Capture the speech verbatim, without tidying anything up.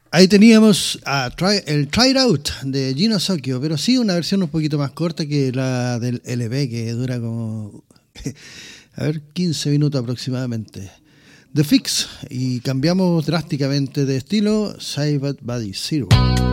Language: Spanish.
Ahí teníamos a try, el Try It Out de Gino Socchio, pero sí una versión un poquito más corta que la del L P, que dura como, a ver, quince minutos aproximadamente. The Fix, y cambiamos drásticamente de estilo, Saved by Zero.